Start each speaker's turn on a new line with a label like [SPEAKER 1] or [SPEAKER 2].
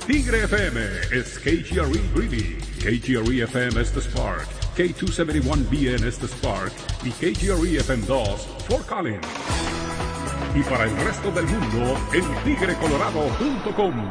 [SPEAKER 1] Tigre FM is KGRE Greeley, KGRE FM es The Spark, K271BN es The Spark y KGRE FM 2 Fort Collins. Y para el resto del mundo en tigrecolorado.com.